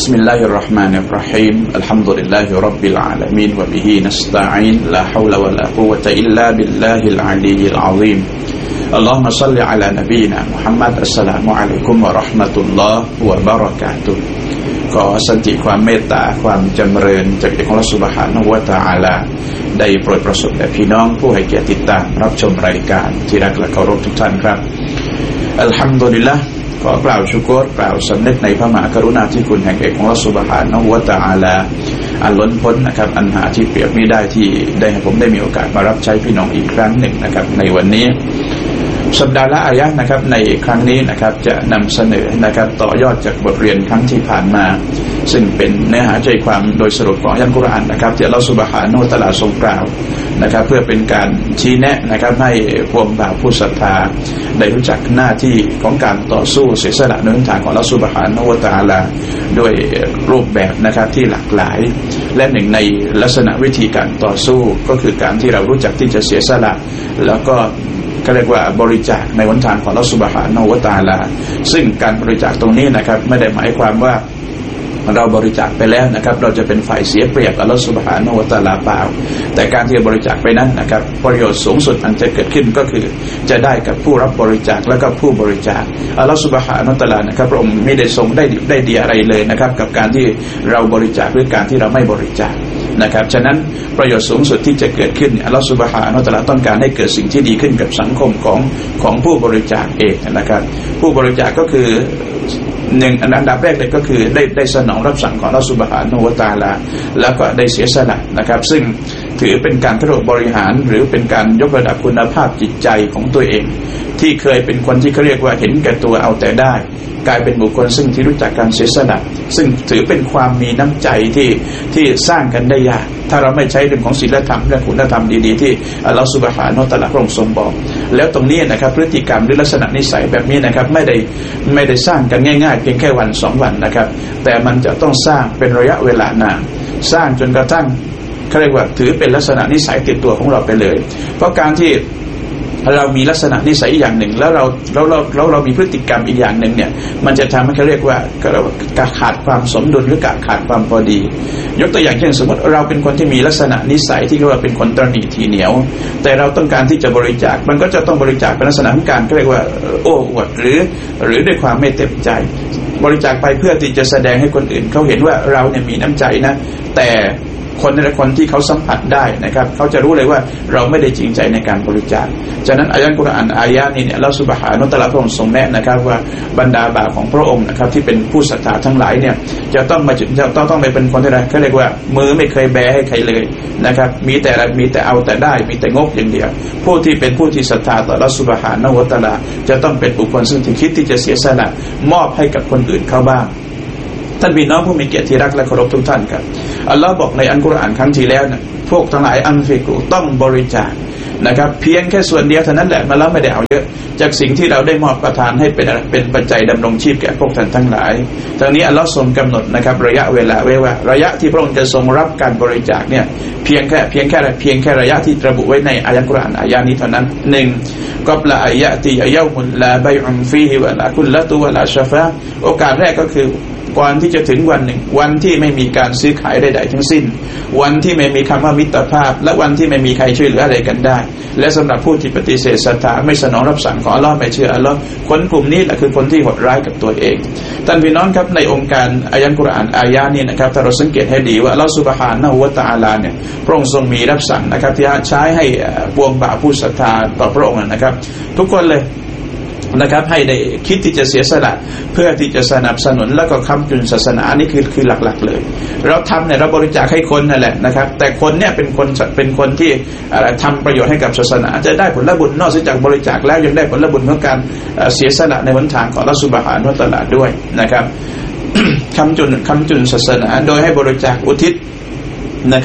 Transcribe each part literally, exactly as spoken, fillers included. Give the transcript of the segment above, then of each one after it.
بسم الله الرحمن الرحيم الحمد لله رب العالمين وبه نستعين لا حول ولا قوة إلا بالله العلي العظيم اللهم صل على نبينا محمد السلام عليكم ورحمة الله وبركاتهขอสันติความเมตตาความจำเริญจากอัลเลาะห์ซุบฮานะฮูวะตะอาลาได้โปรดประสบแด่พี่น้องผู้ให้เกียรติติดตามรับชมรายการที่รักและเคารพทุกท่านครับอัลฮัมดุลิลละห์ขอกล่าวชุกรกล่าวสำนึกในพระมหากรุณาธิคุณแห่งอัลเลาะห์ซุบฮานะฮูวะตะอาลาอันล้นพ้นนะครับอันหาที่เปรียบมิได้ที่ได้ให้ผมได้มีโอกาสมารับใช้พี่น้องอีกครั้งหนึ่งนะครับในวันนี้สัปดาห์ละอายะห์นะครับในครั้งนี้นะครับจะนำเสนอนะครับต่อยอดจากบทเรียนครั้งที่ผ่านมาซึ่งเป็นเนื้อหาใจความโดยสรุปของอัลกุรอานนะครับที่อัลเลาะห์ซุบฮานะฮูวะตะอาลาทรงกล่าวนะครับเพื่อเป็นการชี้แนะนะครับให้พวกบ่าวผู้ศรัทธาได้รู้จักหน้าที่ของการต่อสู้เสียสละในทางของอัลเลาะห์ซุบฮานะฮูวะตะอาลาด้วยรูปแบบนะครับที่หลากหลายและหนึ่งในลักษณะวิธีการต่อสู้ก็คือการที่เรารู้จักที่จะเสียสละแล้วก็ก็เรียกว่าบริจาคในหนทางของอัลเลาะห์ซุบฮานะฮูวะตะอาลาซึ่งการบริจาคตรงนี้นะครับไม่ได้หมายความว่าเราบริจาคไปแล้วนะครับเราจะเป็นฝ่ายเสียเปรียบอัลเลาะห์ซุบฮานะฮูวะตะอาลาเปล่าแต่การที่บริจาคไปนั้นนะครับประโยชน์สูงสุดอันจะเกิดขึ้นก็คือจะได้กับผู้รับบริจาคและก็ผู้บริจาคอัลเลาะห์ซุบฮานะฮูวะตะอาลานะครับพระองค์ไม่ได้ทรงได้ได้ดีอะไรเลยนะครับกับการที่เราบริจาคหรือการที่เราไม่บริจาคนะครับฉะนั้นประโยชน์สูงสุดที่จะเกิดขึ้นอัลเลาะห์ซุบฮานะฮูวะตะอาลาต้องการให้เกิดสิ่งที่ดีขึ้นกับสังคมของของผู้บริจาคเองนะครับผู้บริจาคก็คือหนึ่งอันดับแรกเลยก็คือได้ได้สนองรับสั่งของอัลเลาะห์ซุบฮานะฮูวะตะอาลาแล้วก็ได้เสียสละนะครับซึ่งถือเป็นการกระโดดบริหารหรือเป็นการยกระดับคุณภาพจิตใจของตัวเองที่เคยเป็นคนที่เขาเรียกว่าเห็นแก่ตัวเอาแต่ได้กลายเป็นบุคคลซึ่งที่รู้จักการเสียสละซึ่งถือเป็นความมีน้ำใจที่ที่สร้างกันได้ยากถ้าเราไม่ใช้เรื่องของศีลธรรมและคุณธรรมดีๆที่อัลเลาะห์ซุบฮานะฮูวะตะอาลาพระองค์ทรงบอกแล้วตรงนี้นะครับพฤติกรรมหรือลักษณะนิสัยแบบนี้นะครับไม่ได้ไม่ได้สร้างกันง่ายๆเพียงแค่วันสองวันนะครับแต่มันจะต้องสร้างเป็นระยะเวลานานสร้างจนกระทั่งเขาเรียกว่าถือเป็นลักษณะนิสัยติดตัวของเราไปเลยเพราะการที่เรามีลักษณะนิสัยอย่างหนึ่งแล้วเราเราเราเราเรามีพฤติกรรมอีกอย่างหนึ่งเนี่ยมันจะทำให้เขาเรียกว่าการขาดความสมดุลหรือการขาดความพอดียกตัวอย่างเช่นสมมติเราเป็นคนที่มีลักษณะนิสัยที่เรียกว่าเป็นคนตระหนี่ทีเหนียวแต่เราต้องการที่จะบริจาคมันก็จะต้องบริจาคเป็นลักษณะของการเรียกว่าโอ้อวดหรือหรือด้วยความไม่เต็มใจบริจาคไปเพื่อที่จะแสดงให้คนอื่นเขาเห็นว่าเราเนี่ยมีน้ำใจนะแต่คนแต่ละคนที่เขาสัมผัสได้นะครับเขาจะรู้เลยว่าเราไม่ได้จริงใจในการบริจาคฉะนั้นอายะห์กุรอานอายะห์นี้เนี่ยอัลเลาะห์ซุบฮานะฮูวะตะอาลาพระองค์ทรงแนะนะครับว่าบรรดาบ่าวของพระองค์นะครับที่เป็นผู้ศรัทธาทั้งหลายเนี่ยจะต้องมาจะต้องต้องไปเป็นคนที่อะไรเขาเรียกว่ามือไม่เคยแบให้ใครเลยนะครับมีแต่มีแต่เอาแต่ได้มีแต่งกอย่างเดียวผู้ที่เป็นผู้ที่ศรัทธาต่ออัลเลาะห์ซุบฮานะฮูวะตะอาลาจะต้องเป็นบุคคลซึ่งที่คิดที่จะเสียสละมอบให้กับคนอื่นเขาบ้างท่านพี่น้องผู้มีเกียรติที่รักและเคารพทุกท่านครับอัลลอฮ์บอกในอัลกุรอานครั้งที่แล้วนะพวกทั้งหลายอันฟิกูต้องบริจาคนะครับเพียงแค่ส่วนเดียวเท่านั้นแหละมาแล้วไม่ได้เอาเยอะจากสิ่งที่เราได้มอบประทานให้เป็นเป็นปัจจัยดำรงชีพแก่พวกท่านทั้งหลายทั้งนี้อัลลอฮ์ทรงกำหนดนะครับระยะเวลาไว้ว่าระยะที่พระองค์จะทรงรับการบริจาคเนี่ยเพียงแค่เพียงแค่เพียงแค่ระยะที่ระบุไว้ในอายะห์กุรอานอายะห์นี้เท่านั้นหนึ่งกับละอายะติยะมุลลาบัยอุนฟีฮิวะลากุลละตุวะลาชะฟาโอกาสแรกก็คือก่อนที่จะถึงวันหนึ่งวันที่ไม่มีการซื้อขายใดๆทั้งสิ้นวันที่ไม่มีคำว่ามิตรภาพและวันที่ไม่มีใครช่วยเหลืออะไรกันได้และสำหรับผู้ที่ปฏิเสธศรัทธาไม่สนองรับสั่งของอัลเลาะห์ไม่เชื่ออัลเลาะห์คนกลุ่มนี้แหละคือคนที่โหดร้ายกับตัวเองท่านพี่น้องครับในองค์การอายะห์กุรอานอายะห์นี้นะครับถ้าเราสังเกตให้ดีว่าอัลเลาะห์ซุบฮานะฮูวะตะอาลาเนี่ยพระองค์ทรงมีรับสั่งนะครับที่ใช้ให้พวกบ่าวผู้ศรัทธาต่อพระองค์นะครับทุกคนเลยนะครับให้ได้คิดที่จะเสียสละเพื่อที่จะสนับสนุนแล้วก็ค้ำจุนศาสนาอันนี้คือคือหลักๆเลยเราทำเนี่ยเราบริจาคให้คนนั่นแหละนะครับแต่คนเนี่ยเป็นคนเป็นคนที่อะไรทำประโยชน์ให้กับศาสนาจะได้ผลบุญนอกจากบริจาคแล้วยังได้ผลบุญของการเสียสละในหนทางของอัลเลาะห์ซุบฮานะฮูวะตะอาลาด้วยนะครับค้ำจุนค้ำจุนศาสนาโดยให้บริจาคอุทิศนะครับ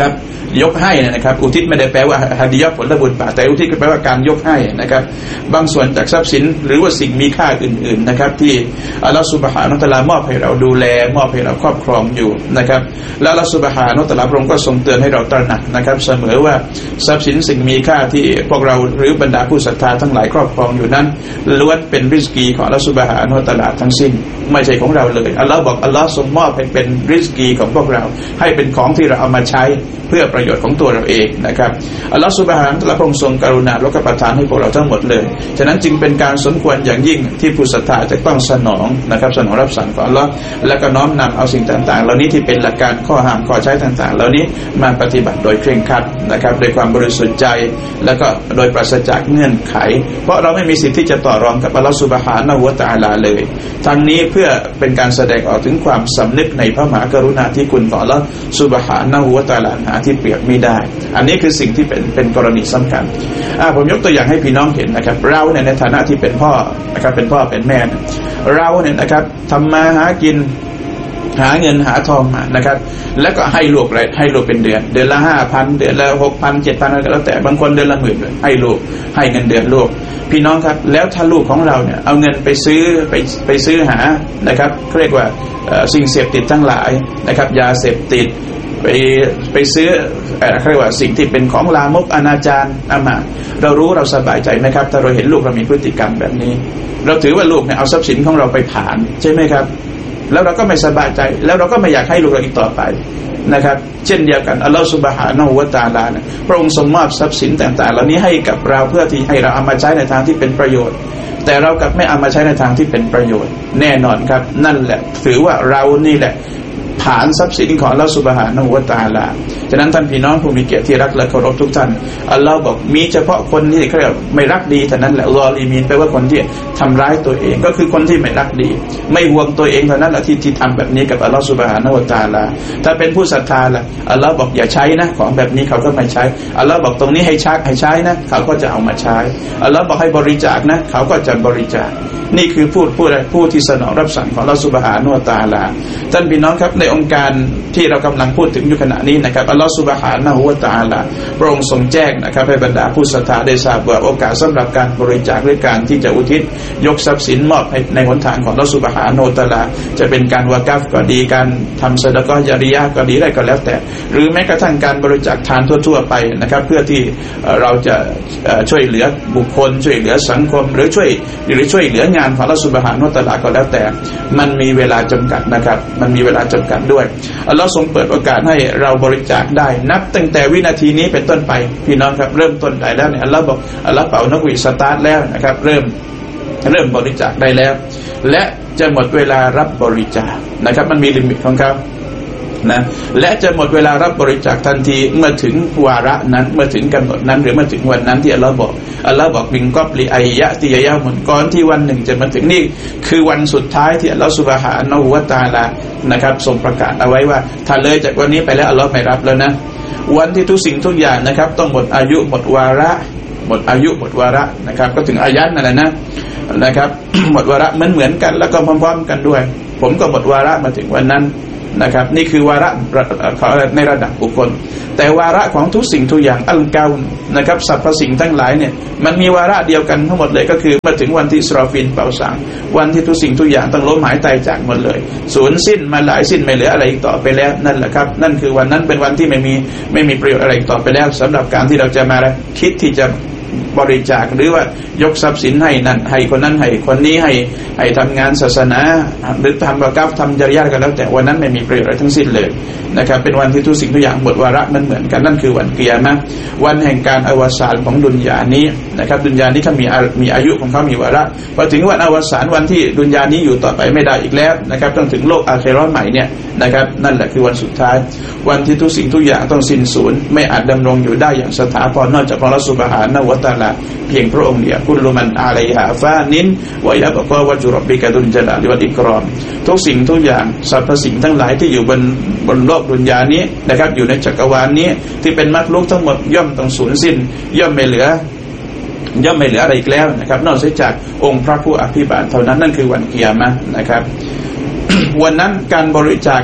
ยกให้นะครับอุทิศไม่ได้แปลว่าฮาดิยะห์ผลบุญบาปแต่อุทิศก็แปลว่าการยกให้นะครับบางส่วนจากทรัพย์สินหรือว่าสิ่งมีค่าอื่นๆนะครับที่อัลเลาะห์ซุบฮานะฮูวะตะอาลามอบให้เราดูแลมอบให้เราครอบครองอยู่นะครับแล้วอัลเลาะห์ซุบฮานะฮูวะตะอาลาพระองค์ก็ทรงเตือนให้เราตระหนักนะครับเสมอว่าทรัพย์สินสิ่งมีค่าที่พวกเราหรือบรรดาผู้ศรัทธาทั้งหลายครอบครองอยู่นั้นล้วนเป็นริสกีของอัลเลาะห์ซุบฮานะฮูวะตะอาลาทั้งสิ้นไม่ใช่ของเราเลยอัลเลาะห์บอกอัลเลาะห์ทรงมอบให้เป็นริสกีของพวกเราให้เป็นของที่เราเอามาใช้เพื่อประโยชน์ของตัวเราเองนะครับอัลเลาะห์ซุบฮานะฮูวะตะอาลาพระองค์ทรงกรุณาและก็ประทานให้พวกเราทั้งหมดเลยฉะนั้นจึงเป็นการสมควรอย่างยิ่งที่ผู้ศรัทธาจะต้องสนองนะครับสนองรับสั่งของอัลเลาะห์และก็น้อมนำเอาสิ่งต่างๆเหล่านี้ที่เป็นหลักการข้อห้ามข้อใช้ต่างๆเหล่านี้มาปฏิบัติโดยเคร่งครัดนะครับโดยความบริสุทธิ์ใจแล้วก็โดยปราศจากเงื่อนไขเพราะเราไม่มีสิทธิ์ที่จะต่อรองกับอัลเลาะห์ซุบฮานะฮูวะตะอาลาเลยทั้งนี้เพื่อเป็นการแสดงออกถึงความสำนึกในพระมหากรุณาธิคุณของอัลเลาะห์ซุบฮานะฮูวะตะอาลาหาที่เปรียบมิได้อันนี้คือสิ่งที่เป็นเป็นกรณีสำคัญอ่าผมยกตัวอย่างให้พี่น้องเห็นนะครับเราเนี่ยในฐานะที่เป็นพ่อนะครับเป็นพ่อเป็นแม่เราเนี่ยนะครับทำมาหากินหาเงินหาทองมานะครับแล้วก็ให้ลูกอะไรให้ลูกเป็นเดือนเดือนละห้าพันเดือนละหกพันเจ็ดพันอะไรก็แล้วแต่บางคนเดือนละหมื่นให้ลูกให้เงินเดือนลูกพี่น้องครับแล้วถ้าลูกของเราเนี่ยเอาเงินไปซื้อไปไปซื้อหานะครับเรียกว่าสิ่งเสพติดทั้งหลายนะครับยาเสพติดไปไปซื้ออะไรเรียกว่าสิ่งที่เป็นของลามกอนาจารอามาเรารู้เราสบายใจไหมครับถ้าเราเห็นลูกเรามีพฤติกรรมแบบนี้เราถือว่าลูกเนี่ยเอาทรัพย์สินของเราไปผ่านใช่ไหมครับแล้วเราก็ไม่สบายใจแล้วเราก็ไม่อยากให้ลูกเราอีกต่อไปนะครับเช่นเดียวกันอัลเลาะห์ซุบฮานะฮูวะตะอาลาเนี่ยพระองค์ทรงมอบทรัพย์สินต่างๆเหล่านี้ให้กับเราเพื่อที่ให้เราเอามาใช้ในทางที่เป็นประโยชน์แต่เรากลับไม่เอามาใช้ในทางที่เป็นประโยชน์แน่นอนครับนั่นแหละถือว่าเรานี่แหละผ่านทรัพย์สินของอัลเลาะห์ซุบฮานะฮูวะตะอาลาฉะนั้นท่านพี่น้องผู้มีเกียรติที่รักและเคารพทุกท่านอัลเลาะห์บอกมีเฉพาะคนที่เขาเรียกไม่รักดีเท่านั้นแหละซอลิมีนแปลว่าคนที่ทำร้ายตัวเองก็คือคนที่ไม่รักดีไม่ห่วงตัวเองเท่านั้นแหละที่ที่ทำแบบนี้กับอัลเลาะห์ซุบฮานะฮูวะตะอาลาถ้าเป็นผู้ศรัทธาล่ะอัลเลาะห์บอกอย่าใช้นะของแบบนี้เขาก็ไม่ใช้อัลเลาะห์บอกตรงนี้ให้ชักให้ใช้นะเขาก็จะเอามาใช้อัลเลาะห์บอกให้บริจาคนะเขาก็จะบริจาคนี่คือผู้ผู้ใดผู้ที่สนองรับสั่งของอัลเลาะห์ซุบฮานะฮูวะตะอาลาท่านพี่น้องครับในองค์การที่เรากำลังพูดถึงอยู่ขณะนี้นะครับอัลเลาะห์ซุบฮานะฮูวะตะอาลาพระองค์ทรงแจ้งนะครับให้บรรดาผู้ศรัทธาได้ทราบว่าโอกาสสำหรับการบริจาคหรือการที่จะอุทิศยกทรัพย์สินมอบให้ในหนทางของอัลเลาะห์ซุบฮานะฮูวะตะอาลาจะเป็นการวะกัฟก็ดีการทำซะดะกอฮ์ญาริยะห์ก็ดีได้ก็แล้วแต่หรือแม้กระทั่งการบริจาคทานทั่วๆไปนะครับเพื่อที่เราจะช่วยเหลือบุคคลช่วยเหลือสังคมหรือช่วยหรือช่วยเหลืองานของอัลเลาะห์ซุบฮานะฮูวะตะอาลาก็แล้วแต่มันมีเวลาจำกัดนะครับมันมีเวลาจำกัดด้วยอัลเลาะห์ทรงเปิดโอกาสให้เราบริจาคได้นับตั้งแต่วินาทีนี้เป็นต้นไปพี่น้องครับเริ่มต้นได้แล้วเนี่ยอัลเลาะห์บอกอัลเลาะห์เป่านกหวีดสตาร์ทแล้วนะครับเริ่มเริ่มบริจาคได้แล้วและจะหมดเวลารับบริจาคนะครับมันมีลิมิตของเขานะและจะหมดเวลารับบริจาคทันทีเมื่อถึงวาระนั้นเมื่อถึงกำหนดนั้นหรือเมื่อถึงวันนั้นที่อัลเลาะห์บอกอัลเลาะห์บอกมินกับลิอัยยะติยะมุนก่อนที่วันหนึ่งจะมาถึงนี่คือวันสุดท้ายที่อัลเลาะห์ซุบฮานะฮูวะตะอาลานะครับทรงประกาศเอาไว้ว่าถ้าเลยจากวันนี้ไปแล้วอัลเลาะห์ไม่รับแล้วนะวันที่ทุกสิ่งทุกอย่างนะครับต้องหมดอายุหมดวาระหมดอายุหมดวาระนะครับก็ถึงอายัดนั่นแหละนะนะครับ หมดวาระเหมือนเหมือนกันแล้วก็พร้อมๆกันด้วยผมก็หมดวาระมาถึงวันนั้นนะครับนี่คือวาระในระดับบุคคลแต่วาระของทุกสิ่งทุกอย่างอัลกาวน์นะครับสรรพสิ่งทั้งหลายเนี่ยมันมีวาระเดียวกันทั้งหมดเลยก็คือมาถึงวันที่อิสรอฟีลเป่าสังวันที่ทุกสิ่งทุกอย่างต้องล้มหายตายจากหมดเลยสูญสิ้นมาหลายสิ้นไม่เหลืออะไรอีกต่อไปแล้วนั่นแหละครับนั่นคือวันนั้นเป็นวันที่ไม่มีไม่มีประโยชน์อะไรอีกต่อไปแล้วสำหรับการที่เราจะมาคิดที่จะบริจาคหรือว่ายกทรัพย์สินให้นั่นให้คนนั้นให้คนนี้ให้ให้ทำงานศาสนาหรือทำวะกัฟทำจริยะกันแล้วแต่วันนั้นไม่มีประโยชน์อะไรทั้งสิ้นเลยนะครับเป็นวันที่ทุกสิ่งทุกอย่างหมดวาระมันเหมือนกันนั่นคือวันกิยามะห์วันแห่งการอวสานของดุนยานี้นะครับดุนยานี้เขามีมีอายุของเขามีวาระพอถึงวันอวสานวันที่ดุนยานี้อยู่ต่อไปไม่ได้อีกแล้วนะครับต้องถึงโลกอาคิเราะห์ใหม่เนี่ยนะครับนั่นแหละคือวันสุดท้ายวันที่ทุกสิ่งทุกอย่างต้องสิ้นสูญไม่อาจดำรงอยู่ได้อย่างสถาพรนอกจากอัลเลาะห์ซุบฮานะฮูวะตะอาลาเพียงพระองค์เดียวกุลมันอะลัยฮาฟานินวะยะบะกอวะจุร็อบบิกะดุลญะลาลิวัลอิกรอมทุกสิ่งทุกอย่างสรรพสิ่งทั้งหลายที่อยู่บนบนโลกดุนยานี้นะครับอยู่ในจักรวาลนี้ที่เป็นมรรคลุกทั้งหมดย่อมต้องสูญสิ้นย่อมไม่เหลือย่อมไม่เหลืออะไรอีกแล้วนะครับนอกจากองค์พระผู้อภิบาลเท่านั้นนั่นคือวันกิยามะห์นะครับ วันนั้นการบริจาค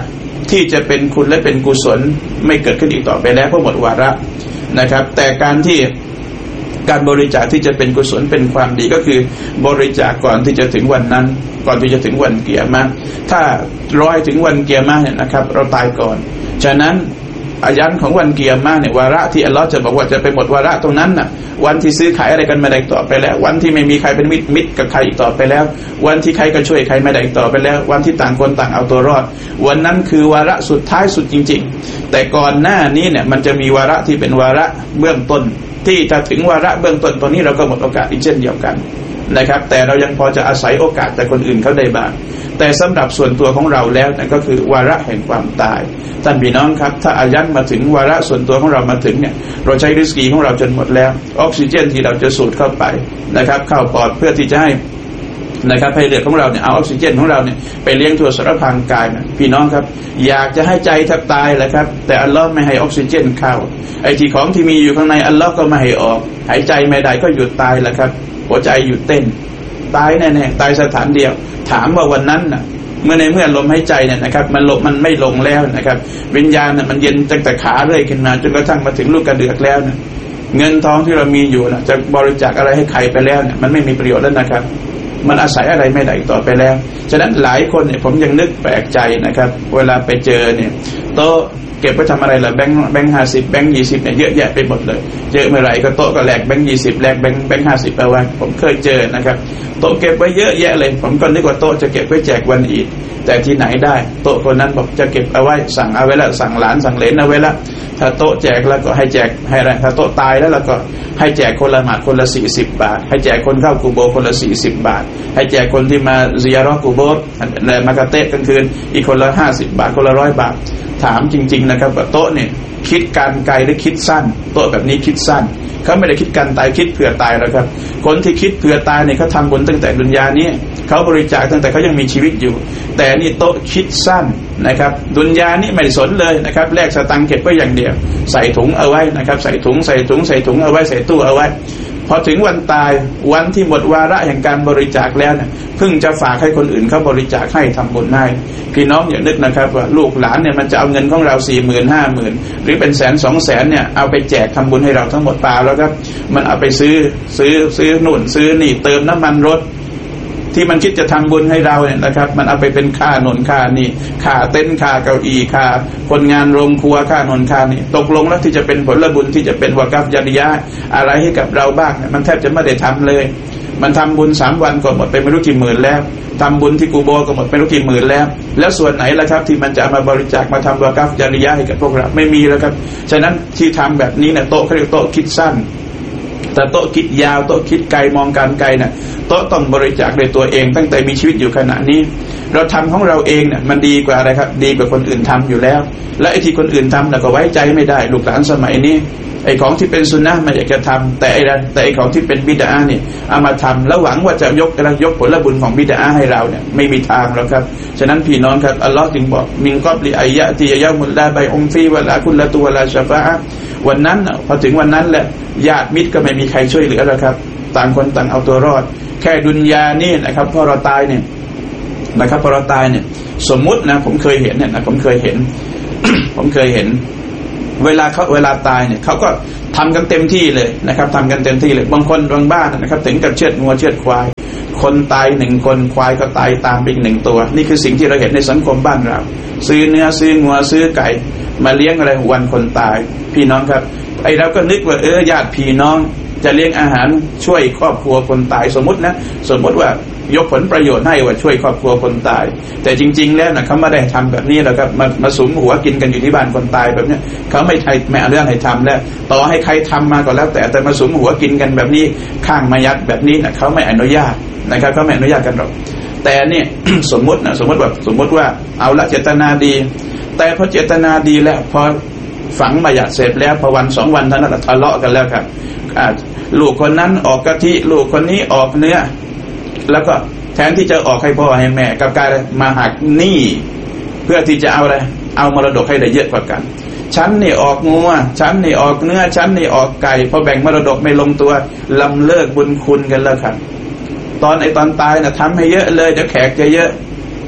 ที่จะเป็นคุณและเป็นกุศลไม่เกิดขึ้นอีกต่อไปแล้วเพราะหมดวาระนะครับแต่การที่การบริจาคที่จะเป็นกุศลเป็นความดีก็คือบริจาคก่อนที่จะถึงวันนั้นก่อนที่จะถึงวันเกียรมาถ้ารอถึงวันเกียรมาเนี่ยนะครับเราตายก่อนฉะนั้นอายันของวันเกียรมาเนี่ยวาระที่อัลลอฮ์จะบอกว่าจะไปหมดวาระตรงนั้นน่ะวันที่ซื้อขายอะไรกันไม่ได้ต่อไปแล้ววันที่ไม่มีใครเป็นมิตรมิตรกับใครอีกต่อไปแล้ววันที่ใครก็ช่วยใครไม่ได้ต่อไปแล้ววันที่ต่างคนต่างเอาตัวรอดวันนั้นคือวาระสุดท้ายสุดจริงๆแต่ก่อนหน้านี้เนี่ยมันจะมีวาระที่เป็นวาระเบื้องต้นที่จะถึงวาระเบื้องต้นตัวนี้เราก็หมดโอกาสอีกเช่นเดียวกันนะครับแต่เรายังพอจะอาศัยโอกาสแต่คนอื่นเขาได้บ้างแต่สำหรับส่วนตัวของเราแล้วนั่นก็คือวาระแห่งความตายท่านพี่น้องครับถ้าอายันมาถึงวาระส่วนตัวของเรามาถึงเนี่ยเราใช้ริสกีของเราจนหมดแล้วออกซิเจนที่เราจะสูดเข้าไปนะครับเข้าปอดเพื่อที่จะให้นะครับให้เลือดของเราเนี่ยเอาออกซิเจนของเราเนี่ยไปเลี้ยงทั่วสารพางกายนะพี่น้องครับอยากจะให้ใจแทบตายแหละครับแต่อัลลอฮ์ไม่ให้ออกซิเจนเข้าไอ้ที่ของที่มีอยู่ข้างในอัลลอฮ์ก็ไม่ให้ออกหายใจไม่ได้ก็หยุดตายแหละครับหัวใจหยุดเต้นตายแน่ๆตายสถานเดียวถามว่าวันนั้นน่ะเมื่อในเมื่อลมหายใจเนี่ยนะครับมันลมมันไม่ลงแล้วนะครับวิญญาณน่ะมันเย็นตั้งแต่ขาเรื่อยขึ้นมาจนกระทั่งมาถึงลูกกระเดือกแล้วนะเงินทองที่เรามีอยู่นะจะบริจาคอะไรให้ใครไปแล้วเนี่ยมันไม่มีประโยชน์แล้วนะครับมันอาศัยอะไรไม่ได้ต่อไปแล้วฉะนั้นหลายคนเนี่ยผมยังนึกแปลกใจนะครับเวลาไปเจอเนี่ยโต๊ะเก็บไว้ทำอะไรล่ะแบงค์แบงค์ห้าสิบแบงค์ยี่สิบเนี่ยเยอะแยะไปหมดเลยเจอเมื่อไหร่ก็โต๊ะก็แลกแบงค์ยี่สิบแลกแบงค์แบงค์ห้าสิบเอาไว้ผมเคยเจอนะครับโต๊ะเก็บไว้เยอะแยะเลยผมก็นึกว่าโต๊ะจะเก็บไว้แจกวันอีดแต่ที่ไหนได้โต๊ะคนนั้นบอกจะเก็บเอาไว้สั่งเอาไว้แล้วสั่งหลานสั่งเหลนเอาไว้แล้วถ้าโต๊ะแจกแล้วก็ให้แจกให้อะไรถ้าโต๊ะตายแล้วแล้วก็ให้แจกคนละหมาดคนละสี่สิบบาทให้แจกคนเข้ากูโบคนละสี่สิบบาทให้แจกคนที่มาซิยาเราะห์กูโบและมากะเตะกลางคืนอีกคนละห้าสิบบาทคนละร้อยบาทถามจริงๆนะครับว่าโต๊ะเนี่ยคิดการไกลหรือคิดสั้นโต๊ะแบบนี้คิดสั้นเขาไม่ได้คิดการตายคิดเผื่อตายแล้วครับคนที่คิดเผื่อตายเนี่ยเขาทำบุญตั้งแต่ดุนยานี้เขาบริจาคตั้งแต่เขายังมีชีวิตอยู่แต่นี่โต๊ะคิดสั้นนะครับดุนยานี้ไม่สนเลยนะครับแลกสตังค์เก็บไว้อย่างเดียวใส่ถุงเอาไว้นะครับใส่ถุงใส่ถุงใส่ถุงเอาไว้ใส่ตู้เอาไว้พอถึงวันตายวันที่หมดวาระแห่งการบริจาคแล้วเนี่ยเพิ่งจะฝากให้คนอื่นเขาบริจาคให้ทำบุญให้พี่น้องอย่านึกนะครับว่าลูกหลานเนี่ยมันจะเอาเงินของเราสี่หมื่นห้าหมื่นหรือเป็นแสนสองแสนเนี่ยเอาไปแจกทำบุญให้เราทั้งหมดเปล่าแล้วครับมันเอาไปซื้อซื้อซื้อนู่นซื้อนี่เติมน้ำมันรถที่มันคิดจะทำบุญให้เราเนี่ยนะครับมันเอาไปเป็นค่าหนุนค่านี่ค่าเต็นท์ค่าเก้าอี้ค่าคนงานโรงครัวค่าหนุนค่านี่ตกลงแล้วที่จะเป็นผลบุญที่จะเป็นวะกัฟญาริยะห์อะไรให้กับเราบ้างมันแทบจะไม่ได้ทำเลยมันทำบุญสามวันก็หมดไปไม่รู้กี่หมื่นแล้วทำบุญที่กูโบก็หมดไปไม่รู้กี่หมื่นแล้วแล้วส่วนไหนล่ะครับที่มันจะมาบริจาคมาทำวะกัฟญาริยะห์ให้กับพวกเราไม่มีแล้วครับฉะนั้นที่ทำแบบนี้เนี่ยโต๊ะเขาเรียกโต๊ะคิดสั้นแต่โต๊ะคิดยาวโต๊ะคิดไกลมองการไกลเนี่ยโต๊ะต้องบริจาคโดยตัวเองตั้งแต่มีชีวิตอยู่ขณะนี้เราทำของเราเองเนี่ยมันดีกว่าอะไรครับดีกว่าคนอื่นทำอยู่แล้วและไอ้ที่คนอื่นทำเราก็ไว้ใจไม่ได้ลูกหลานสมัยนี้ไอ้ของที่เป็นซุนนะห์มันอยากจะทำแต่ไอ้แต่ไอ้ของที่เป็นบิดอะห์เนี่ยเอามาทำแล้วหวังว่าจะยกอะไรยกผลบุญของบิดอะห์ให้เราเนี่ยไม่มีทางแล้วครับฉะนั้นพี่น้องครับอัลลอฮ์จึงบอกมินกอบลิอัยยะติยะมุลลาบัยอุมฟีวะลากุลละตุวะลาชะฟาอะห์วันนั้นพอถึงวันนั้นแหละญาติมิตรก็ไม่มีใครช่วยเหลือแล้วครับต่างคนต่างเอาตัวรอดแค่ดุนยานี่นะครับพอเราตายเนี่ยนะครับพอเราตายเนี่ยสมมุตินะผมเคยเห็นเนี่ยนะผมเคยเห็น ผมเคยเห็นเวลาเขาเวลาตายเนี่ยเขาก็ทำกันเต็มที่เลยนะครับทำกันเต็มที่เลยบางคนบางบ้านนะครับถึงกับเชือดงัวเชือดควายคนตายหนึ่งคนควายก็ตายตามไปอีกหนึ่งตัวนี่คือสิ่งที่เราเห็นในสังคมบ้านเราซื้อเนื้อซื้องัวซื้อไก่มาเลี้ยงอะไรวันคนตายพี่น้องครับไอ้เราก็นึกว่าเออญาติพี่น้องจะเลี้ยงอาหารช่วยครอบครัวคนตายสมมตินะสมมติว่ายกผลประโยชน์ให้ว่าช่วยครอบครัวคนตายแต่จริงๆแล้วนะเขาไม่ได้ทำแบบนี้หรอกครับมามาสุมหัวกินกันอยู่ที่บ้านคนตายแบบนี้เขาไม่ใช่ไม่เอาเรื่องให้ทำแล้วต่อให้ใครทำมาก็แล้วแต่แต่มาสุมหัวกินกันแบบนี้ข้างมายัดแบบนี้นะเขาไม่อนุญาตนะครับเขาไม่อนุญาตกันหรอกแต่เนี่ย สมมตินะสมมติแบบสมมติว่าเอาละเจตนาดีแต่พอเจตนาดีแล้วพอฝังมายัดเสร็จแล้วพอวันสองวันเท่านั้นทะเลาะกันแล้วครับลูกคนนั้นออกกะทิลูกคนนี้ออกเนื้อแล้วก็แทนที่จะออกให้พ่อให้แม่กับการมาหักหนี้เพื่อที่จะเอาอะไรเอามรดกให้ได้เยอะกว่ากันฉันนี่ออกงัวฉันนี่ออกเนื้อฉันนี่ออกไก่พอแบ่งมรดกไม่ลงตัวลำเลิกบุญคุณกันแล้วครับตอนไอ้ตอนตายน่ะทำให้เยอะเลยเดี๋ยวแขกจะเยอะ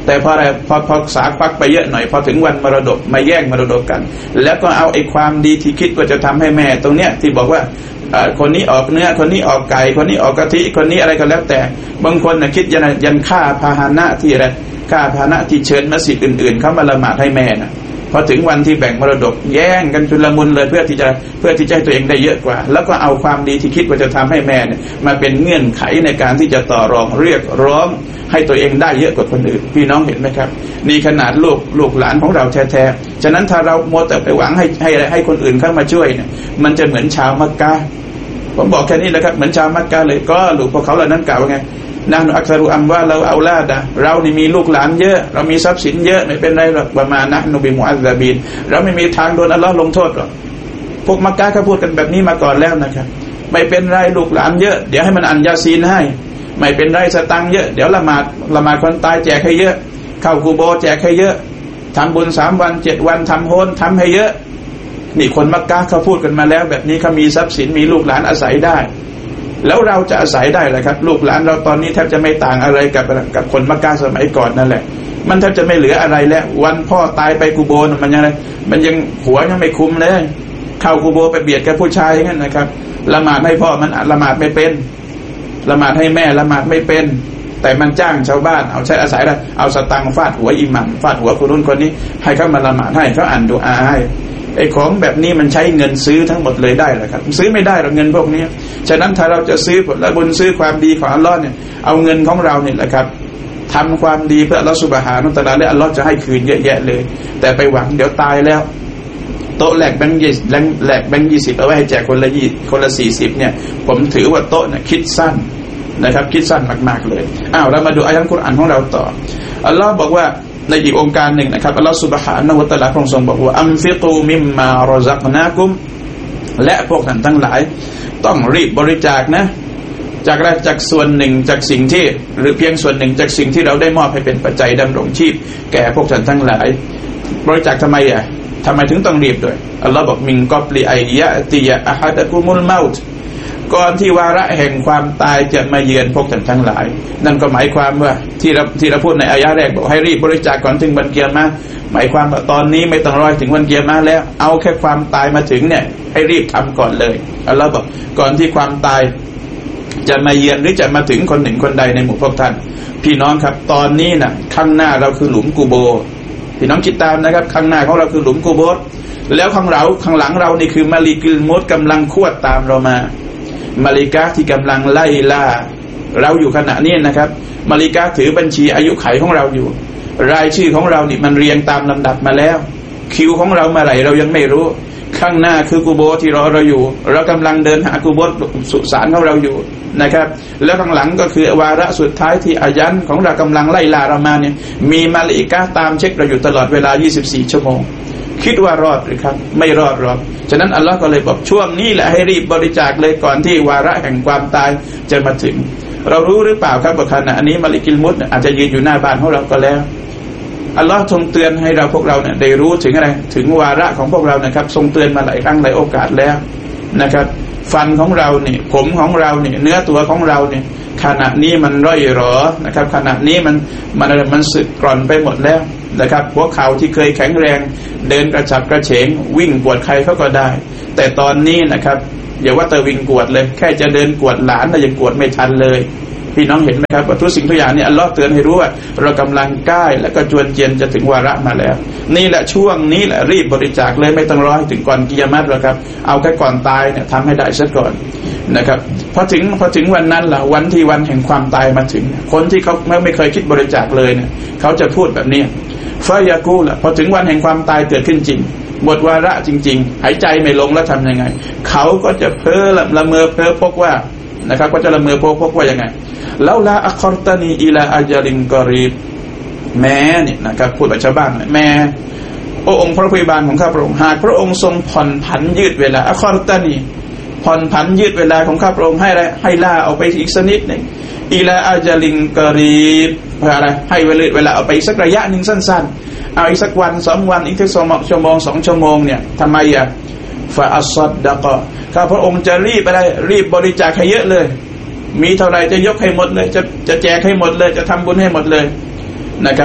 แต่พออะไรพอพอสาควักไปเยอะหน่อยพอถึงวันมรดกมาแย่งมรดกกันแล้วก็เอาไอ้ความดีที่คิดว่าจะทำให้แม่ตรงเนี้ยที่บอกว่าคนนี้ออกเนื้อคนนี้ออกไก่คนนี้ออกกะทิคนนี้อะไรก็แล้วแต่บางคนนะคิดยันยันค่าพาหนะที่อะไรค่าพาหนะที่เชิญมัสยิดอื่นๆเข้ามาละหมาดให้แม่นะพอถึงวันที่แบ่งมรดกแย่งกันชุลมุนเลยเพื่อที่จะเพื่อที่จะให้ตัวเองได้เยอะกว่าแล้วก็เอาความดีที่คิดว่าจะทำให้แม่เนี่ยมาเป็นเงื่อนไขในการที่จะต่อรองเรียกร้องให้ตัวเองได้เยอะกว่าคนอื่นพี่น้องเห็นไหมครับนี่ขนาดลูกลูกหลานของเราแท้ๆฉะนั้นถ้าเราโมแต่ไปหวังให้ให้ให้คนอื่นเข้ามาช่วยเนี่ยมันจะเหมือนชาวมักกะห์ผมบอกแค่นี้แหละครับเหมือนชาวมักกะห์เลยก็ลูกพวกเขาเหล่านั้นกล่าวว่าไงนะอักษรุอัมว่าเราเอาลาดะเรานี่มีลูกหลานเยอะเรามีทรัพย์สินเยอะไม่เป็นไรหรอกประมาณนะนบีมุอัซซะบีนเราไม่มีทางโดนอัลเลาะห์ลงโทษหรอกพวกมักกะห์เขาพูดกันแบบนี้มาก่อนแล้วนะครับไม่เป็นไรลูกหลานเยอะเดี๋ยวให้มันอ่านยาซีนให้ไม่เป็นไรสตังค์เยอะเดี๋ยวละหมาดละหมาดคนตายแจกให้เยอะเข้ากุโบร์แจกให้เยอะทำบุญสามวันเจ็ดวันทำโฮนทำให้เยอะนี่คนมักกะห์เขาพูดกันมาแล้วแบบนี้เขามีทรัพย์สินมีลูกหลานอาศัยได้แล้วเราจะอาศัยได้แหละครับลูกหลานเราตอนนี้แทบจะไม่ต่างอะไรกับกับคนมักกะห์สมัยก่อนนั่นแหละมันแทบจะไม่เหลืออะไรแล้ววันพ่อตายไปกุโบร์มันยังไงมันยังหัวยังไม่คุ้มเลยเข้ากุโบร์ไปเบียดกับผู้ชายอย่างนั้นนะครับละหมาดให้พ่อมันละหมาดไม่เป็นละหมาดให้แม่ละหมาดไม่เป็นแต่มันจ้างชาวบ้านเอาใช้อาศัยอะไรเอาสตังค์ฟาดหัวอิหมัมฟาดหัวคนนู้นคนนี้ให้เขามาละหมาดให้เขาอ่านดุอาให้ไอ้ของแบบนี้มันใช้เงินซื้อทั้งหมดเลยได้เหรอครับซื้อไม่ได้หรอกเงินพวกนี้ฉะนั้นถ้าเราจะซื้อผลบุญซื้อความดีของอัลลอฮ์เนี่ยเอาเงินของเราเนี่ยแหละครับทำความดีเพื่ออัลลอฮ์ซุบฮานะฮูวะตะอาลาและอัลลอฮ์จะให้คืนเยอะแยะเลยแต่ไปหวังเดี๋ยวตายแล้วโต๊ะแหลกแบงค์ยี่แหลกแบงค์ยี่สิบเอาไว้ให้แจกคนละยี่คนละสี่สิบเนี่ยผมถือว่าโต๊ะเนี่ยคิดสั้นนะครับคิดสั้นมากๆเลยอ้าวเรามาดูอายะห์กุรอานของเราต่ออัลลอฮ์บอกว่าในอีกองค์การหนึ่งนะครับอัลลอฮ์ซุบฮานะฮูวะตะอาลาทรงบอกว่าอัมฟิกูมิมมารอซักนากุมและพวกท่านทั้งหลายต้องรีบบริจาคนะจากอะไรจากส่วนหนึ่งจากสิ่งที่หรือเพียงส่วนหนึ่งจากสิ่งที่เราได้มอบให้เป็นปัจจัยดำรงชีพแก่พวกท่านทั้งหลายบริจาคทำไมอ่ะทำไมถึงต้องรีบด้วยอัลลอฮ์บอกมิงกอบลีไอยะติยะอะฮัดะกุมุลเมาต์ก่อนที่วาระแห่งความตายจะมาเยือนพวกท่านทั้งหลายนั่นก็หมายความว่าที่เราที่เราพูดในอายะแรกบอกให้รีบบริจาคก่อนถึงวันเกียรมาหมายความว่าตอนนี้ไม่ต้องรอถึงวันเกียรมาแล้วเอาแค่ความตายมาถึงเนี่ยให้รีบทำก่อนเลยอัลลอฮ์บอกก่อนที่ความตายจะมาเยือนหรือจะมาถึงคนหนึ่งคนใดในหมู่พวกท่านพี่น้องครับตอนนี้น่ะข้างหน้าเราคือหลุมกูโบพี่น้องคิดตามนะครับข้างหน้าของเราคือหลุมกูโบแล้วข้างเราข้างหลังเรานี่คือมาลิกุลมอตกำลังควดตามเรามามาลิกะที่กำลังไล่ล่าเราอยู่ขณะนี้นะครับมาลิกะถือบัญชีอายุไขของเราอยู่รายชื่อของเรานี่มันเรียงตามลำดับมาแล้วคิวของเราเมื่อไหร่เรายังไม่รู้ข้างหน้าคือกุโบที่รอเราอยู่เรากำลังเดินหากุโบสุสานของเราอยู่นะครับแล้วข้างหลังก็คือวาระสุดท้ายที่อายันของเรากำลังไล่ล่าเรามาเนี่ยมีมาลิกะตามเช็คเราอยู่ตลอดเวลายี่สิบสี่ชั่วโมงคิดว่ารอดหรือครับไม่รอดหรอกฉะนั้นอัลลอฮ์ก็เลยบอกช่วงนี้แหละให้รีบบริจาคเลยก่อนที่วาระแห่งความตายจะมาถึงเรารู้หรือเปล่าครับว่าขณะนี้มาลิกิลมุตอาจจะยืนอยู่หน้าบ้านของเราก็แล้วอัลลอฮ์ทรงเตือนให้เราพวกเราเนี่ยได้รู้ถึงอะไรถึงวาระของพวกเรานะครับทรงเตือนมาหลายครั้งหลายโอกาสแล้วนะครับฟันของเราเนี่ยผมของเราเนี่ยเนื้อตัวของเราเนี่ยขณะนี้มันร่อยหรอนะครับขณะนี้มันมันมันสึกกร่อนไปหมดแล้วนะครับหัวเข่าที่เคยแข็งแรงเดินกระฉับกระเฉงวิ่งกวดใครเขาก็ได้แต่ตอนนี้นะครับอย่าว่าแต่วิ่งกวดเลยแค่จะเดินกวดหลานเรายังกวดไม่ทันเลยพี่น้องเห็นไหมครับว่าทุกสิ่งทุกอย่างนี่อัลลอฮ์เตือนให้รู้ว่าเรากำลังใกล้และก็จวนเจียนจะถึงวาระมาแล้วนี่แหละช่วงนี้แหละรีบบริจาคเลยไม่ต้องรอให้ถึงก่อนกิยามะห์หรอกครับเอาแค่ก่อนตายเนี่ยทำให้ได้ซะก่อนนะครับพอถึงพอถึงวันนั้นล่ะวันที่วันแห่งความตายมาถึงคนที่เขาไม่เคยคิดบริจาคเลยเนี่ยเขาจะพูดแบบนี้ฟายากูล่ะพอถึงวันแห่งความตายเกิดขึ้นจริงหมดวาระจริงๆหายใจไม่ลงแล้วทำยังไงเขาก็จะเพ้อละเมอเพ้อพกว่านะครับก็จะละเมอพกพกว่ายังไงแล้วลาอัคอรตานีอิลาอัจลินกอรีบแม้เนี่ยนะครับพูดแบบชาวบ้านแม้โอ้องค์พระผู้เป็นบานของข้าพระองค์หากพระองค์ทรงผ่อนผันยืดเวลาอัคอรตานีผ่อนผันยืดเวลาของข้าพระองค์ให้อะไรให้ล่าเอาไปอีกสักนิดหนึ่งอิลาอัจลินกอรีบเพื่ออะไรให้เวลาเวลาเอาไปสักระยะหนึ่งสั้นๆเอาอีกสักวันสองวันอีกสักสองชั่วโมงสองชั่วโมงเนี่ยทำไมอ่ะฟาอัสซัดดะกะข้าพระองค์จะรีบอะไรรีบบริจาคให้เยอะเลยมีเท่าไรจะยกให้หมดเลยจะจะแจกให้หมดเลยจะทำบุญให้หมดเลยนะครับ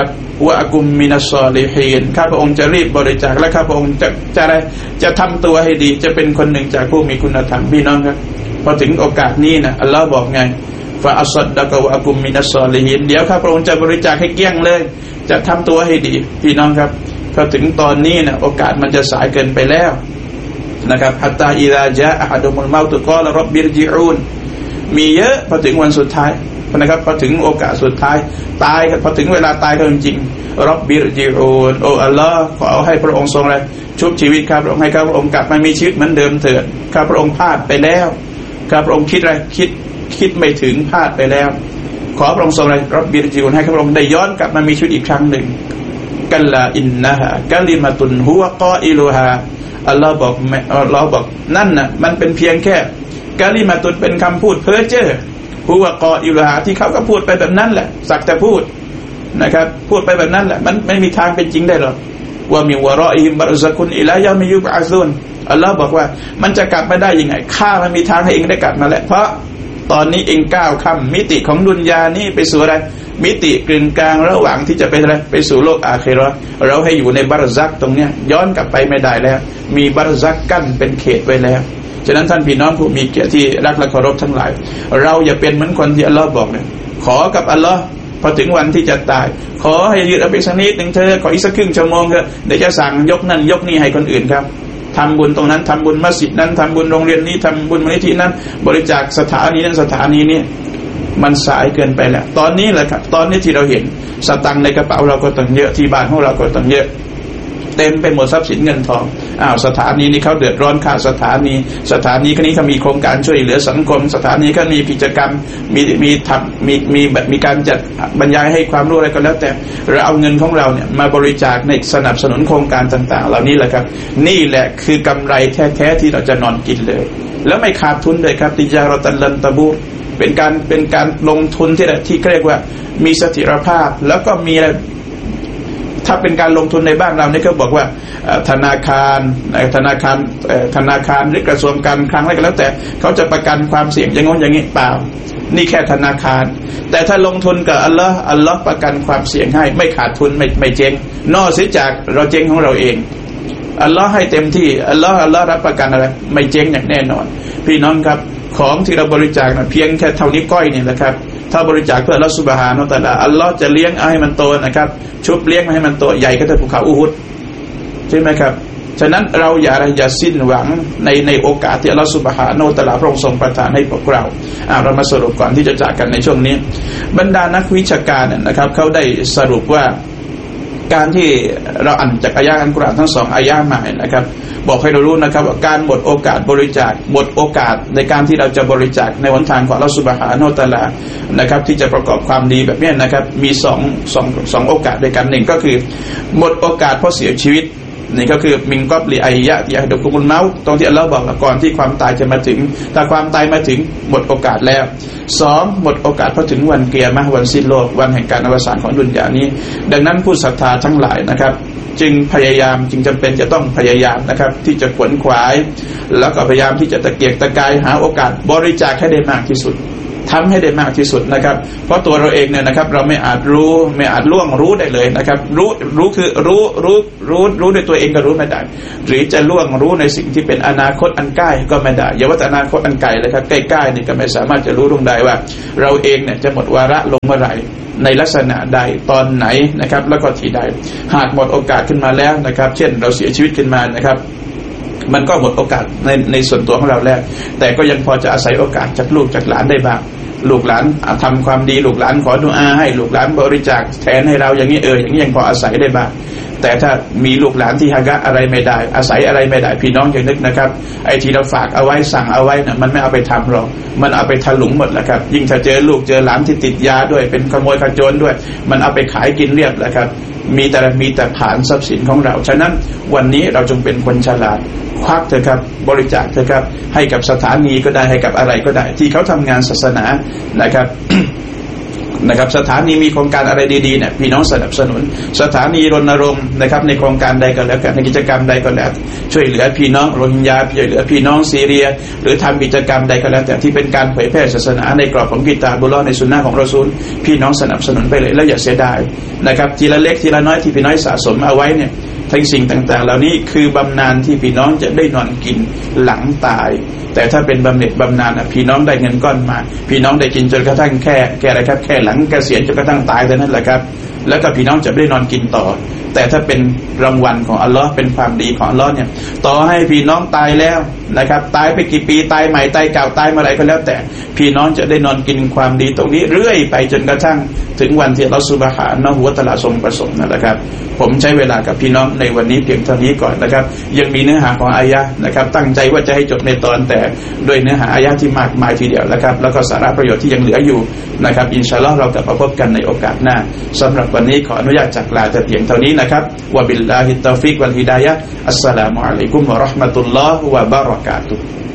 วะกุมมินัสซอลิฮีนข้าพระองค์จะรีบบริจาคและข้าพระองค์จะจะอะไรจะทำตัวให้ดีจะเป็นคนหนึ่งจากผู้มีคุณธรรมพี่น้องครับพอถึงโอกาสนี้นะอัลลอฮ์บอกไงฟาอัศดะกะวะกุมมินัสซอลิฮีนเดี๋ยวข้าพระองค์จะบริจาคให้เกลี้ยงเลยจะทำตัวให้ดีพี่น้องครับพอถึงตอนนี้นะโอกาสมันจะสายเกินไปแล้วนะครับฮัตตาอิซาจาอะฮะดุมุลเมาตุกอลร็อบบิรญิอูนมีเยอะพอถึงวันสุดท้ายนะครับพอถึงโอกาสสุดท้ายตายพอถึงเวลาตายก็จริงๆร็อบบิรญิอูนโอ้อัลลอฮ์ขอให้พระองค์ทรงอะไรชุบชีวิตข้าพระองค์ให้ข้าพระองค์กลับมามีชีวิตเหมือนเดิมเถิดข้าพระองค์พลาดไปแล้วข้าพระองค์คิดอะไรคิดคิดไม่ถึงพลาดไปแล้วขอพระองค์ทรงอะไรร็อบบิรญิอูนให้ข้าพระองค์ได้ย้อนกลับมามีชีวิตอีกครั้งหนึ่งกัลลาอินนะฮะกะลิมะตุนฮุวะกออิลุฮาอัลลอฮ์บอกอัลลอฮ์บอกนั่นน่ะมันเป็นเพียงแค่กะลิมะตุนเป็นคำพูดเพ้อเจ้อฮุวะกออิลุฮาที่เขาก็พูดไปแบบนั้นแหละสักแต่พูดนะครับพูดไปแบบนั้นแหละมันไม่มีทางเป็นจริงได้หรอกว่ามีวะรออิฮิมบะรซะกุนอิลายามิยุบอะซุนอัลลอฮ์บอกว่ามันจะกลับมาได้ยังไงข้ามันมีทางให้เองได้กลับมาแล้วเพราะตอนนี้เองก้าวข้ามมิติของดุนยานี่ไปสู่อะไรมิติกึ่งกลางระหว่างที่จะไปอะไรไปสู่โลกอาคิเราะห์เราให้อยู่ในบารซักตรงเนี้ยย้อนกลับไปไม่ได้แล้วมีบารซักกั้นเป็นเขตไว้แล้วฉะนั้นท่านพี่น้องผู้มีเกียรติที่รักและเคารพทั้งหลายเราอย่าเป็นเหมือนคนที่อัลลอฮ์บอกเนี่ยขอกับอัลลอฮ์พอถึงวันที่จะตายขอให้ยืดเอาไปสักนิดนึงเธอขออีกสักครึ่งชั่วโมงเถอะเดี๋ยวจะสั่งยกนั่นยกนี่ให้คนอื่นครับทำบุญตรงนั้นทำบุญมัสยิดนั้นทำบุญโรงเรียนนี้ทำบุญมูลนิธินั้นบริจาคสถานีนั้นสถานีนี้มันสายเกินไปแล้วตอนนี้แหละครับตอนนี้ที่เราเห็นสตังค์ในกระเป๋าเราก็ต้องเยอะที่บ้านของเราก็ต้องเยอะเต็มไปหมดทรัพย์สินเงินทองอ้าวสถานีนี้เขาเดือดร้อนค่าสถานีสถานีนี้เขามีโครงการช่วยเหลือสังคมสถานีเขามีกิจกรรมมีมีทำมีมีแบบมีการจัดบรรยายให้ความรู้อะไรก็แล้วแต่เราเอาเงินของเราเนี่ยมาบริจาคในสนับสนุนโครงการต่างๆเหล่านี้แหละครับนี่แหละคือกำไรแท้ๆที่เราจะนอนกินเลยแล้วไม่ขาดทุนเลยครับติจารตัลลันตะบูเป็นการเป็นการลงทุนที่ที่เรียกว่ามีเสถียรภาพแล้วก็มีถ้าเป็นการลงทุนในบ้านเราเนี่ยเขาบอกว่าธนาคารธนาคารธนาคารหรือกระทรวงการคลังอะไรก็แล้วแต่เขาจะประกันความเสี่ยงอย่างงี้อย่างนี้เปล่านี่แค่ธนาคารแต่ถ้าลงทุนกับอัลลอฮ์อัลลอฮ์ประกันความเสี่ยงให้ไม่ขาดทุนไม่ไม่เจ๊งนอกเสียจากเราเจ๊งของเราเองอัลลอฮ์ให้เต็มที่อัลลอฮ์อัลลอฮ์รับประกันอะไรไม่เจ๊งอย่างแน่นอนพี่น้องครับของที่เราบริจาคนะเพียงแค่เท่านี้ก้อยนี่แหละครับถ้าบริจาคเพื่ออัลลอฮฺซุบฮานะฮูวะตะอาลาอัลลอฮฺจะเลี้ยงให้มันโตนะครับชุบเลี้ยงให้มันโตใหญ่ก็เท่าภูเขาอูฮุดใช่ไหมครับฉะนั้นเราอย่าอย่าสิ้นหวังในในโอกาสที่อัลลอฮฺซุบฮานะฮูวะตะอาลาพระองค์ทรงประทานให้พวกเราอ่าเรามาสรุปก่อนที่จะจากกันในช่วงนี้บรรดานักวิชาการนะครับเขาได้สรุปว่าการที่เราอ่านจากอายะห์อัลกุรอานทั้งสองอายะห์มานะครับบอกให้เรารู้นะครับว่าการหมดโอกาสบริจาคหมดโอกาสในการที่เราจะบริจาคในหนทางของอัลเลาะห์ซุบฮานะฮูวะตะอาลานะครับที่จะประกอบความดีแบบนี้นะครับมีสอง สอง สองโอกาสด้วยกันหนึ่งก็คือหมดโอกาสเพราะเสียชีวิตนี่ก็คือมิงกอบลีไอยะที่อะดุกุมุลเมาตตรงที่อัลเลาะห์บอกก่อนที่ความตายจะมาถึงถ้าความตายมาถึงหมดโอกาสแล้วสองหมดโอกาสพอถึงวันเกียรมะห์วันสิ้นโลกวันแห่งการอวสานของดุนยานี้ดังนั้นผู้ศรัทธาทั้งหลายนะครับจึงพยายามจึงจำเป็นจะต้องพยายามนะครับที่จะขวนขวายแล้วก็พยายามที่จะตะเกียกตะกายหาโอกาสบริจาคให้ได้มากที่สุดทำให้ได้มากที่สุดนะครับเพราะตัวเราเองเนี่ยนะครับเราไม่อาจรู้ไม่อาจล่วงรู้ได้เลยนะครับรู้รู้คือรู้รู้รู้รู้ด้วยตัวเองก็รู้ไม่ได้หรือจะล่วงรู้ในสิ่งที่เป็นอนาคตอันใกล้ก็ไม่ได้อย่าว่าแต่อนาคตอันไกลเลยครับใกล้ๆนี่ก็ไม่สามารถจะรู้ลงได้ว่าเราเองเนี่ยจะหมดวาระลงเมื่อไหร่ในลักษณะใดตอนไหนนะครับแล้วก็ที่ใดหากหมดโอกาสขึ้นมาแล้วนะครับเช่นเราเสียชีวิตขึ้นมานะครับมันก็หมดโอกาสในในส่วนตัวของเราแล้วแต่ก็ยังพอจะอาศัยโอกาสจากลูกจากหลานได้บ้างลูกหลานทำความดีลูกหลานขอดุอาให้ลูกหลานบริจาคแทนให้เราอย่างนี้เอออย่างนี้ยังพออาศัยได้บ้างแต่ถ้ามีลูกหลานที่ฮากะอะไรไม่ได้อาศัยอะไรไม่ได้พี่น้องอย่านึกนะครับไอ้ที่เราฝากเอาไว้สั่งเอาไว้น่ะมันไม่เอาไปทำหรอกมันเอาไปถลุงหมดแล้วครับยิ่งถ้าเจอลูกเจอหลานที่ติดยาด้วยเป็นขโมยขโจรด้วยมันเอาไปขายกินเรียบแล้วครับมีแต่มีแต่ผ่านทรัพย์สินของเราฉะนั้นวันนี้เราจงเป็นคนฉลาดควักเถอะครับบริจาคเถอะครับให้กับสถานีก็ได้ให้กับอะไรก็ได้ที่เขาทำงานศาสนานะครับนะครับสถานีมีโครงการอะไรดีๆเนี่ยพี่น้องสนับสนุนสถานีรณรงค์นะครับในโครงการใดก็แล้วกันในกิจกรรมใดก็แล้วช่วยเหลือพี่น้องโรฮิงญาช่วยเหลือพี่น้องซีเรียหรือทำกิจกรรมใดก็แล้วแต่ที่เป็นการเผยแพร่ศาสนาในกรอบของกิตาบุลลอฮ์ในสุนนะของรอซูลพี่น้องสนับสนุนไปเลยแล้วอย่าเสียดายนะครับทีละเล็กทีละน้อยที่พี่น้อยสะสมเอาไว้เนี่ยทั้งสิ่งต่างๆเหล่านี้คือบำนาญที่พี่น้องจะได้นอนกินหลังตายแต่ถ้าเป็นบำเหน็จบำนาญพี่น้องได้เงินก้อนมาพี่น้องได้กินจนกระทั่งแค่แค่อะไรครับแค่หลังเกษียณจนกระทั่งตายเท่านั้นแหละครับแล้วก็พี่น้องจะไม่ได้นอนกินต่อแต่ถ้าเป็นรางวัลของอัลลอฮ์เป็นความดีของอัลลอฮ์เนี่ยต่อให้พี่น้องตายแล้วนะครับตายไปกี่ปีตายใหม่ตายเก่าตายเมื่อไหร่ก็แล้วแต่พี่น้องจะได้นอนกินความดีตรงนี้เรื่อยไปจนกระทั่งถึงวันที่อัลลอฮ์ซุบฮานะฮูวะตะอาลาทรงประสงค์นั่นแหละครับผมใช้เวลากับพี่น้องในวันนี้เพียงเท่านี้ก่อนนะครับยังมีเนื้อหาของอายะห์นะครับตั้งใจว่าจะให้จบในตอนแต่ด้วยเนื้อหาอายะห์ที่มากมายทีเดียวนะครับแล้วก็สาระประโยชน์ที่ยังเหลืออยู่นะครับอินชาอัลลอฮ์เรากลับมาพบกันในโอกาสหน้าสำหรับวันนี้ขออนุญาตจากลาแต่เพียงเท่านี้นะครับวะบิลลาฮิตตอฟิกวัลฮิดายะฮ์อัสสลามุอะลัยกุมวะเราะห์มะตุลลอฮ์วะบะเราะกาตุฮ์